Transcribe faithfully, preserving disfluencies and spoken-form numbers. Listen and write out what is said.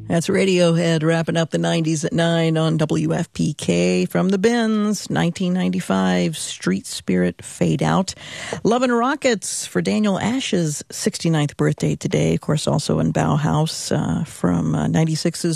That's Radiohead wrapping up the nineties at nine on W F P K from the bins, nineteen ninety-five, Street Spirit Fade Out. Love and Rockets for Daniel Ash's sixty-ninth birthday today. Of course, also in Bauhaus uh, from uh, ninety-six's